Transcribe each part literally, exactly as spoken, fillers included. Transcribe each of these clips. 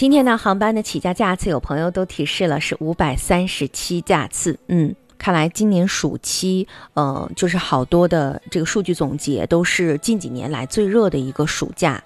今天呢，航班的起价架次有朋友都提示了是五百三十七架次，嗯。看来今年暑期，呃，就是好多的这个数据总结都是近几年来最热的一个暑假。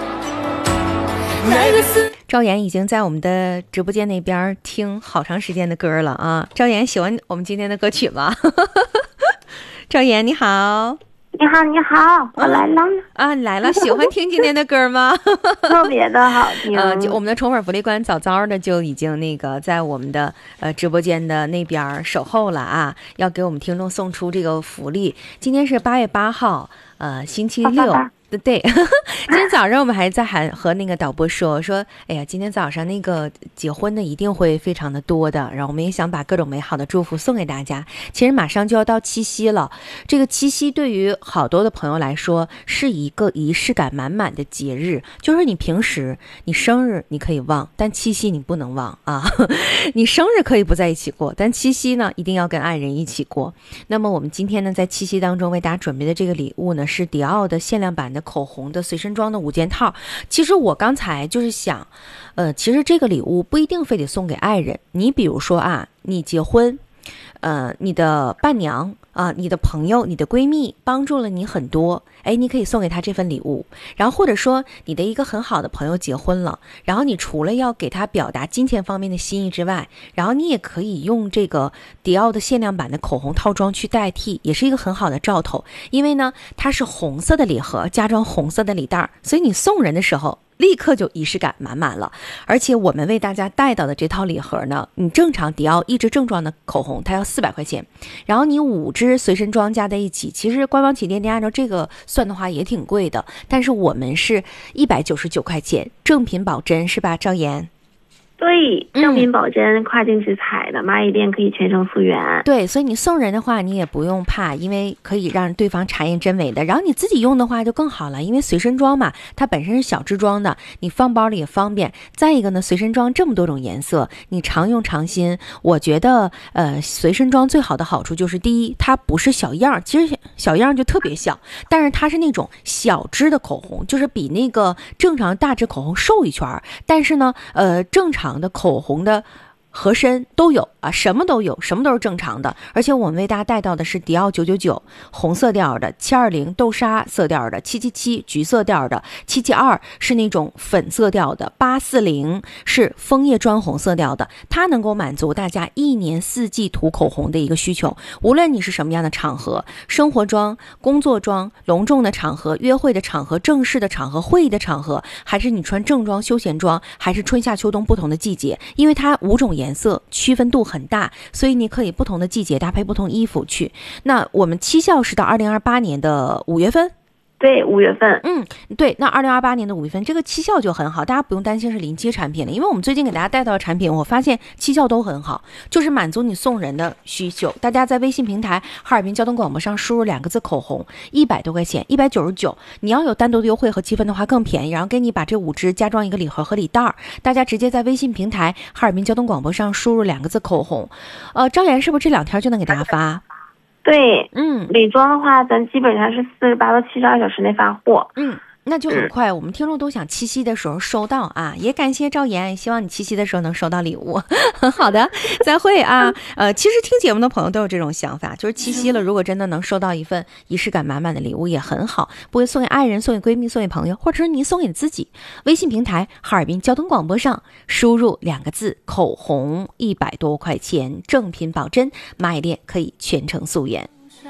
赵岩已经在我们的直播间那边听好长时间的歌了啊！赵岩喜欢我们今天的歌曲吗？赵岩你好。 你好，你好，我来了、嗯、 啊！你来了，喜欢听今天的歌吗？ 特别的好听。 呃，就我们的宠粉福利官早早的就已经那个在我们的呃直播间的那边守候了啊，要给我们听众送出这个福利。今天是八月八号，呃，星期六。 爸爸对，今天早上我们还在还和那个导播说说，哎呀，今天早上那个结婚的一定会非常的多的，然后我们也想把各种美好的祝福送给大家。其实马上就要到七夕了，这个七夕对于好多的朋友来说是一个仪式感满满的节日，就是你平时你生日你可以忘，但七夕你不能忘啊。你生日可以不在一起过，但七夕呢一定要跟爱人一起过。那么我们今天呢在七夕当中为大家准备的这个礼物呢是迪奥的限量版的口红的随身装的五件套。其实我刚才就是想呃，其实这个礼物不一定非得送给爱人，你比如说啊，你结婚呃，你的伴娘啊、呃，你的朋友你的闺蜜帮助了你很多，哎，你可以送给她这份礼物。然后或者说你的一个很好的朋友结婚了，然后你除了要给她表达金钱方面的心意之外，然后你也可以用这个迪奥的限量版的口红套装去代替，也是一个很好的兆头。因为呢它是红色的礼盒加装红色的礼袋，所以你送人的时候立刻就仪式感满满了。而且我们为大家带到的这套礼盒呢，你正常迪奥一支正装的口红它要四百块钱，然后你五支随身装加在一起，其实官方旗舰店按照这个算的话也挺贵的，但是我们是一百九十九块钱，正品保真是吧，赵岩？ 对，正品保真，跨境直采的，蚂蚁店可以全程复原。 对，所以你送人的话你也不用怕，因为可以让对方查验真伪的。然后你自己用的话就更好了，因为随身装嘛，它本身是小支装的，你放包里也方便。再一个呢，随身装这么多种颜色，你常用常新。我觉得呃，随身装最好的好处就是第一，它不是小样，其实小样就特别小，但是它是那种小支的口红，就是比那个正常大支口红瘦一圈，但是呢呃，正常的口红的合身都有啊，什么都有，什么都是正常的。而且我们为大家带到的是迪奥九九九红色调的，七二零豆沙色调的，七七七橘色调的，七七二是那种粉色调的，八四零是枫叶砖红色调的。它能够满足大家一年四季涂口红的一个需求，无论你是什么样的场合，生活装、工作装、隆重的场合、约会的场合、正式的场合、会议的场合，还是你穿正装、休闲装，还是春夏秋冬不同的季节，因为它五种颜色颜色区分度很大，所以你可以不同的季节搭配不同衣服去。那我们期效是到二零二八年的五月份。 对，五月份， 嗯，对，那二零二八年的五月份，这个期效就很好，大家不用担心是临期产品了，因为我们最近给大家带到的产品，我发现期效都很好，就是满足你送人的需求。大家在微信平台哈尔滨交通广播上输入两个字口红，一百多块钱，一百九十九，你要有单独的优惠和积分的话更便宜，然后给你把这五支加装一个礼盒和礼袋，大家直接在微信平台哈尔滨交通广播上输入两个字口红。呃，张岩是不是这两天就能给大家发？ 对， 嗯， 礼装的话，咱基本上是四十八到七十二小时内发货。 嗯，那就很快。我们听众都想七夕的时候收到啊，也感谢赵岩，希望你七夕的时候能收到礼物。好的，再会啊。呃，其实听节目的朋友都有这种想法，就是七夕了，如果真的能收到一份仪式感满满的礼物也很好，不会送给爱人、送给闺蜜、送给朋友，或者是你送给你自己。微信平台哈尔滨交通广播上输入两个字口红，一百多块钱，正品保真，蚂蚁店可以全程溯源。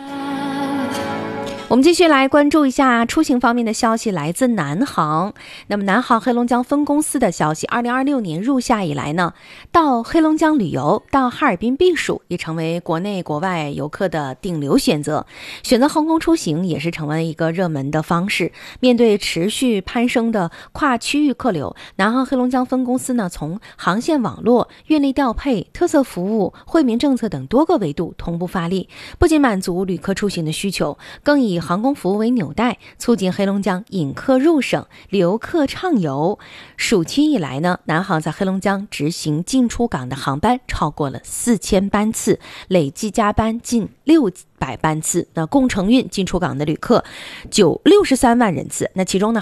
我们继续来关注一下出行方面的消息，来自南航。那么南航黑龙江分公司的消息，二零二六年入夏以来呢，到黑龙江旅游，到哈尔滨避暑也成为国内国外游客的顶流选择。选择航空出行也是成为一个热门的方式。面对持续攀升的跨区域客流，南航黑龙江分公司呢，从航线网络、运力调配、特色服务、惠民政策等多个维度同步发力，不仅满足旅客出行的需求，更以航空服务为纽带，促进黑龙江引客入省、留客畅游。暑期以来呢，南航在黑龙江执行进出港的航班超过了四千班次，累计加班近六百班次，那共承运进出港的旅客九六十三万人次。那其中呢，